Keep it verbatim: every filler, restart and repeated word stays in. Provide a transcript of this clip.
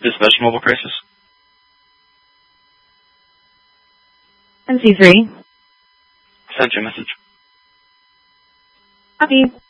Dispatch Mobile Crisis. M C three. Sent you a message. Copy.